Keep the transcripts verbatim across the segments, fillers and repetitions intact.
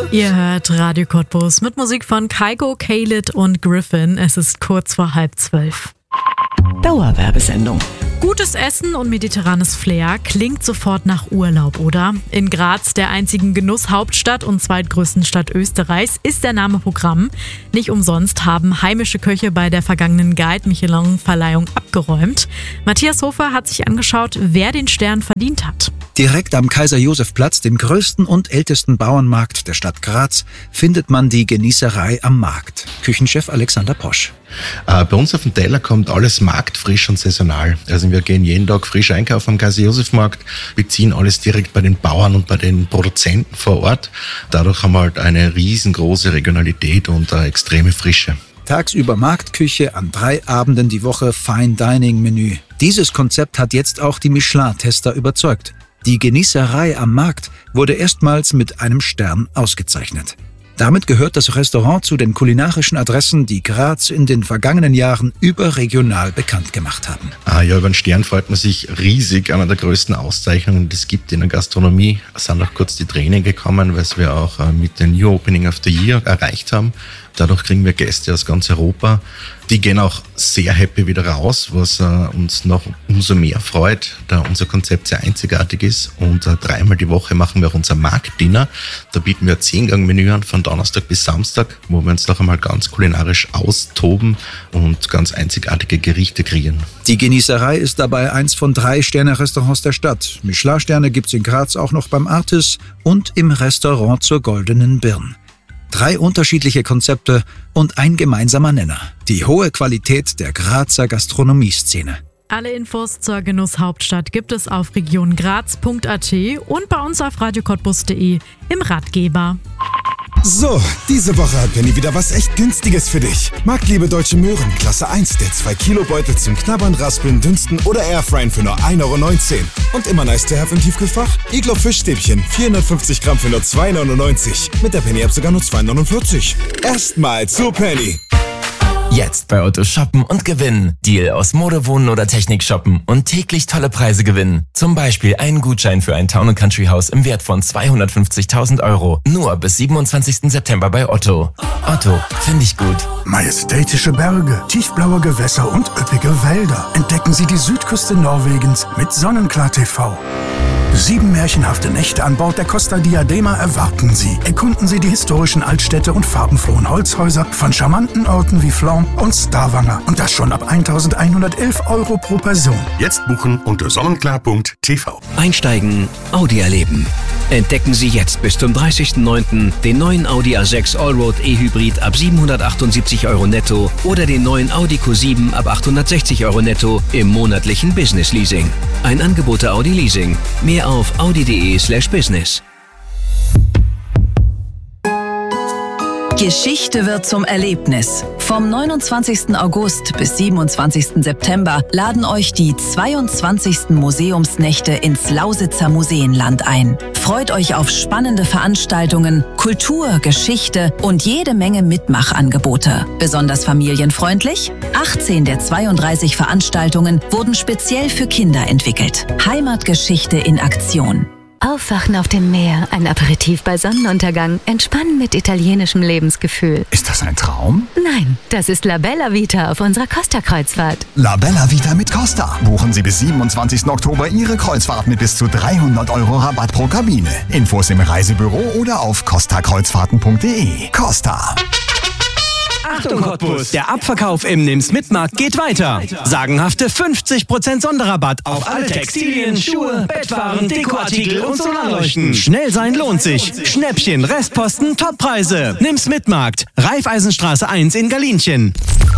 Ihr hört Radio Cottbus mit Musik von Kygo, Khalid und Griffin. Es ist kurz vor halb zwölf. Dauerwerbesendung. Gutes Essen und mediterranes Flair klingt sofort nach Urlaub, oder? In Graz, der einzigen Genusshauptstadt und zweitgrößten Stadt Österreichs, ist der Name Programm. Nicht umsonst haben heimische Köche bei der vergangenen Guide-Michelin-Verleihung abgeräumt. Matthias Hofer hat sich angeschaut, wer den Stern verdient hat. Direkt am Kaiser-Josef-Platz, dem größten und ältesten Bauernmarkt der Stadt Graz, findet man die Genießerei am Markt. Küchenchef Alexander Posch. Äh, bei uns auf den Teller kommt alles marktfrisch und saisonal. Also wir gehen jeden Tag frisch einkaufen am Kaiser-Josef-Markt, beziehen alles direkt bei den Bauern und bei den Produzenten vor Ort. Dadurch haben wir halt eine riesengroße Regionalität und eine extreme Frische. Tagsüber Marktküche, an drei Abenden die Woche Fine-Dining-Menü. Dieses Konzept hat jetzt auch die Michelin-Tester überzeugt. Die Genießerei am Markt wurde erstmals mit einem Stern ausgezeichnet. Damit gehört das Restaurant zu den kulinarischen Adressen, die Graz in den vergangenen Jahren überregional bekannt gemacht haben. Ah ja, über den Stern freut man sich riesig. Einer der größten Auszeichnungen, die es gibt in der Gastronomie. Es sind auch kurz die Tränen gekommen, weil wir auch mit dem New Opening of the Year erreicht haben. Dadurch kriegen wir Gäste aus ganz Europa. Die gehen auch sehr happy wieder raus, was äh, uns noch umso mehr freut, da unser Konzept sehr einzigartig ist. Und äh, dreimal die Woche machen wir auch unser Marktdinner. Da bieten wir zehn-Gang-Menü an, von Donnerstag bis Samstag, wo wir uns noch einmal ganz kulinarisch austoben und ganz einzigartige Gerichte kreieren. Die Genießerei ist dabei eins von drei Sterne-Restaurants der Stadt. Michelin-Sterne gibt's in Graz auch noch beim Artis und im Restaurant zur Goldenen Birn. Drei unterschiedliche Konzepte und ein gemeinsamer Nenner: die hohe Qualität der Grazer Gastronomieszene. Alle Infos zur Genusshauptstadt gibt es auf regiongraz punkt a t und bei uns auf radio cottbus punkt de im Ratgeber. So, diese Woche hat Penny wieder was echt Günstiges für dich. Marktliebe Deutsche Möhren, Klasse eins, der zwei Kilo Beutel zum Knabbern, Raspeln, Dünsten oder Airfryen für nur ein Euro neunzehn. Und immer nice to have im Tiefkühlfach? Iglo Fischstäbchen, vierhundertfünfzig Gramm für nur zwei neunundneunzig. Mit der Penny-App sogar nur zwei neunundvierzig. Erstmal zu Penny. Jetzt bei Otto shoppen und gewinnen. Deal aus Mode, Wohnen oder Technik shoppen und täglich tolle Preise gewinnen. Zum Beispiel einen Gutschein für ein Town and Country Haus im Wert von zweihundertfünfzigtausend Euro. Nur bis siebenundzwanzigsten September bei Otto. Otto, finde ich gut. Majestätische Berge, tiefblaue Gewässer und üppige Wälder. Entdecken Sie die Südküste Norwegens mit Sonnenklar T V. Sieben märchenhafte Nächte an Bord der Costa Diadema erwarten Sie. Erkunden Sie die historischen Altstädte und farbenfrohen Holzhäuser von charmanten Orten wie Flom und Stavanger. Und das schon ab eintausendeinhundertelf Euro pro Person. Jetzt buchen unter sonnenklar punkt t v. Einsteigen, Audi erleben. Entdecken Sie jetzt bis zum dreißigsten neunten den neuen Audi A sechs Allroad E-Hybrid ab siebenhundertachtundsiebzig Euro netto oder den neuen Audi Q sieben ab achthundertsechzig Euro netto im monatlichen Business Leasing. Ein Angebot der Audi Leasing. Mehr auf audi punkt de slash business. Geschichte wird zum Erlebnis. Vom neunundzwanzigsten August bis siebenundzwanzigsten September laden euch die zweiundzwanzigsten Museumsnächte ins Lausitzer Museenland ein. Freut euch auf spannende Veranstaltungen, Kultur, Geschichte und jede Menge Mitmachangebote. Besonders familienfreundlich? achtzehn der zweiunddreißig Veranstaltungen wurden speziell für Kinder entwickelt. Heimatgeschichte in Aktion. Aufwachen auf dem Meer, ein Aperitif bei Sonnenuntergang, entspannen mit italienischem Lebensgefühl. Ist das ein Traum? Nein, das ist La Bella Vita auf unserer Costa-Kreuzfahrt. La Bella Vita mit Costa. Buchen Sie bis siebenundzwanzigsten Oktober Ihre Kreuzfahrt mit bis zu dreihundert Euro Rabatt pro Kabine. Infos im Reisebüro oder auf costa kreuzfahrten punkt de. Costa. Achtung Cottbus, der Abverkauf im Nimm's Mitmarkt geht weiter. Sagenhafte fünfzig Prozent Sonderrabatt auf alle Textilien, Schuhe, Bettwaren, Dekoartikel und Solarleuchten. Schnell sein lohnt sich. Schnäppchen, Restposten, Toppreise. Nimm's Mitmarkt, Raiffeisenstraße eins in Galinchen.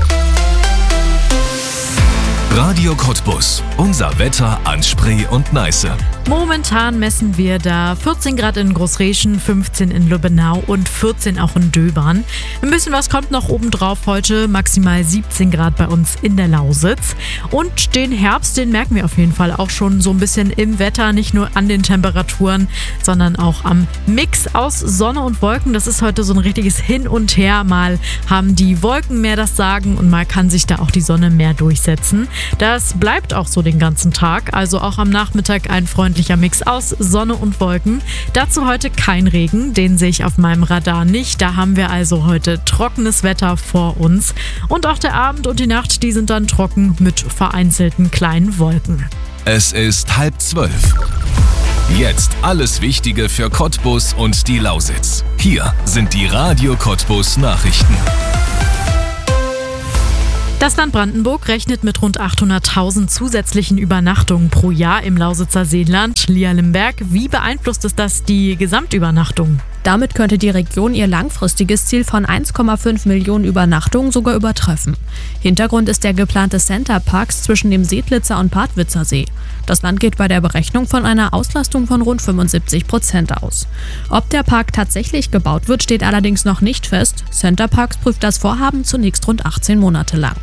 Radio Cottbus. Unser Wetter an Spree und Neiße. Momentan messen wir da vierzehn Grad in Großreschen, fünfzehn in Lübbenau und vierzehn auch in Döbern. Ein bisschen was kommt noch obendrauf heute, maximal siebzehn Grad bei uns in der Lausitz. Und den Herbst, den merken wir auf jeden Fall auch schon so ein bisschen im Wetter, nicht nur an den Temperaturen, sondern auch am Mix aus Sonne und Wolken. Das ist heute so ein richtiges Hin und Her. Mal haben die Wolken mehr das Sagen und mal kann sich da auch die Sonne mehr durchsetzen. Das bleibt auch so den ganzen Tag, also auch am Nachmittag ein freundlicher Mix aus Sonne und Wolken. Dazu heute kein Regen, den sehe ich auf meinem Radar nicht. Da haben wir also heute trockenes Wetter vor uns. Und auch der Abend und die Nacht, die sind dann trocken mit vereinzelten kleinen Wolken. Es ist halb zwölf. Jetzt alles Wichtige für Cottbus und die Lausitz. Hier sind die Radio Cottbus Nachrichten. Das Land Brandenburg rechnet mit rund achthunderttausend zusätzlichen Übernachtungen pro Jahr im Lausitzer Seenland. Lia Limberg, wie beeinflusst es das die Gesamtübernachtung? Damit könnte die Region ihr langfristiges Ziel von eins Komma fünf Millionen Übernachtungen sogar übertreffen. Hintergrund ist der geplante Centerparks zwischen dem Seedlitzer und Padwitzer See. Das Land geht bei der Berechnung von einer Auslastung von rund fünfundsiebzig Prozent aus. Ob der Park tatsächlich gebaut wird, steht allerdings noch nicht fest. Centerparks prüft das Vorhaben zunächst rund achtzehn Monate lang.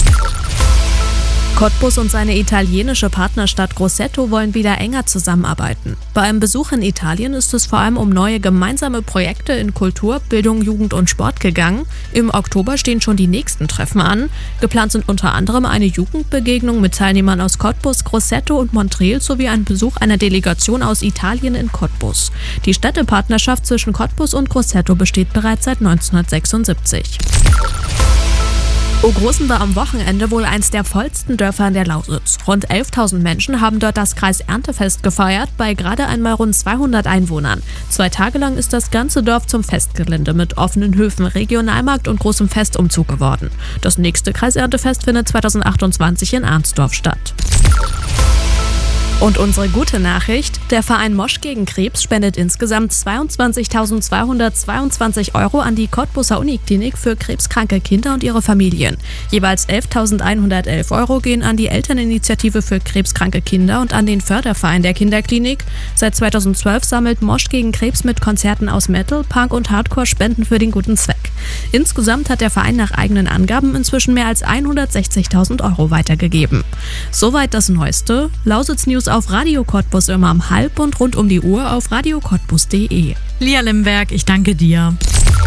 Cottbus und seine italienische Partnerstadt Grosseto wollen wieder enger zusammenarbeiten. Bei einem Besuch in Italien ist es vor allem um neue gemeinsame Projekte in Kultur, Bildung, Jugend und Sport gegangen. Im Oktober stehen schon die nächsten Treffen an. Geplant sind unter anderem eine Jugendbegegnung mit Teilnehmern aus Cottbus, Grosseto und Montreal sowie ein Besuch einer Delegation aus Italien in Cottbus. Die Städtepartnerschaft zwischen Cottbus und Grosseto besteht bereits seit neunzehnhundertsechsundsiebzig. Ogroßen war am Wochenende wohl eins der vollsten Dörfer in der Lausitz. Rund elftausend Menschen haben dort das Kreiserntefest gefeiert, bei gerade einmal rund zweihundert Einwohnern. Zwei Tage lang ist das ganze Dorf zum Festgelände mit offenen Höfen, Regionalmarkt und großem Festumzug geworden. Das nächste Kreiserntefest findet zweitausendachtundzwanzig in Arnsdorf statt. Und unsere gute Nachricht, der Verein Mosch gegen Krebs spendet insgesamt zweiundzwanzigtausendzweihundertzweiundzwanzig Euro an die Cottbuser Uniklinik für krebskranke Kinder und ihre Familien. Jeweils elftausendeinhundertelf Euro gehen an die Elterninitiative für krebskranke Kinder und an den Förderverein der Kinderklinik. Seit zweitausendzwölf sammelt Mosch gegen Krebs mit Konzerten aus Metal, Punk und Hardcore Spenden für den guten Zweck. Insgesamt hat der Verein nach eigenen Angaben inzwischen mehr als hundertsechzigtausend Euro weitergegeben. Soweit das Neueste. Lausitz News auf Radio Cottbus immer um halb und rund um die Uhr auf radio cottbus punkt de. Lia Limberg, ich danke dir.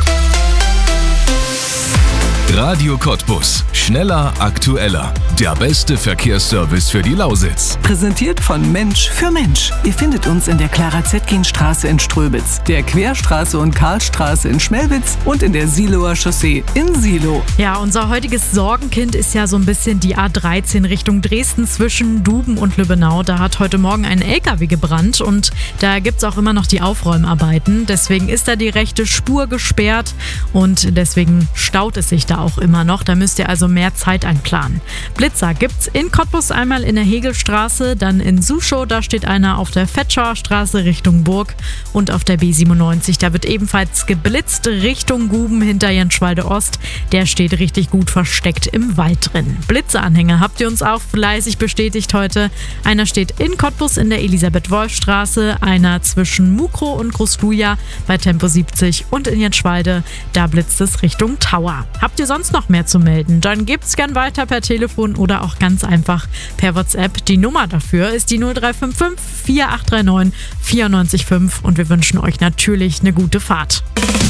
Radio Cottbus. Schneller, aktueller. Der beste Verkehrsservice für die Lausitz. Präsentiert von Mensch für Mensch. Ihr findet uns in der Clara-Zetkin-Straße in Ströbitz, der Querstraße und Karlstraße in Schmelwitz und in der Siloer Chaussee in Silo. Ja, unser heutiges Sorgenkind ist ja so ein bisschen die A dreizehn Richtung Dresden zwischen Duben und Lübbenau. Da hat heute Morgen ein L K W gebrannt und da gibt es auch immer noch die Aufräumarbeiten. Deswegen ist da die rechte Spur gesperrt und deswegen staut es sich da auch immer noch. Da müsst ihr also mehr Zeit einplanen. Blitzer gibt's in Cottbus einmal in der Hegelstraße, dann in Suschow, da steht einer auf der Fetschauer Straße Richtung Burg und auf der B siebenundneunzig, da wird ebenfalls geblitzt Richtung Guben hinter Jenschwalde Ost. Der steht richtig gut versteckt im Wald drin. Blitzeanhänger habt ihr uns auch fleißig bestätigt heute. Einer steht in Cottbus in der Elisabeth-Wolf-Straße, einer zwischen Mukro und Großluja bei Tempo siebzig und in Jenschwalde, da blitzt es Richtung Tower. Habt ihr sonst noch mehr zu melden? Dann gebt's gern weiter per Telefon oder auch ganz einfach per WhatsApp. Die Nummer dafür ist die null drei fünf fünf vier acht drei neun vier neun fünf und wir wünschen euch natürlich eine gute Fahrt.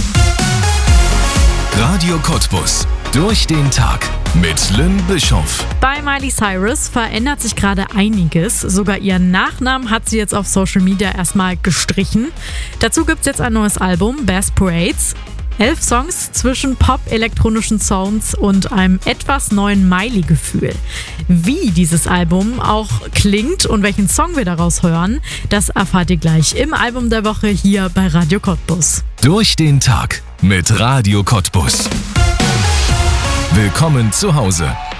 Radio Cottbus. Durch den Tag mit Lynn Bischoff. Bei Miley Cyrus verändert sich gerade einiges. Sogar ihren Nachnamen hat sie jetzt auf Social Media erstmal gestrichen. Dazu gibt's jetzt ein neues Album, Bass Parades. Elf Songs zwischen Pop, elektronischen Sounds und einem etwas neuen Miley-Gefühl. Wie dieses Album auch klingt und welchen Song wir daraus hören, das erfahrt ihr gleich im Album der Woche hier bei Radio Cottbus. Durch den Tag mit Radio Cottbus. Willkommen zu Hause.